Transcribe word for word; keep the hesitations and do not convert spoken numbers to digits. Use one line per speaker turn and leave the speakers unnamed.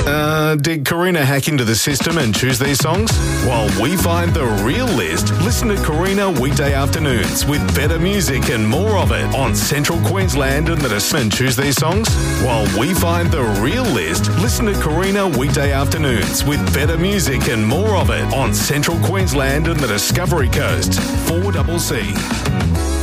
Uh, did Karina hack into the system and choose these songs? While we find the real list, listen to Karina weekday afternoons with better music and more of it on Central Queensland and the Dis- and choose these songs? While we find the real list, listen to Karina weekday afternoons with better music and more of it on Central Queensland and the Discovery Coast. four C C.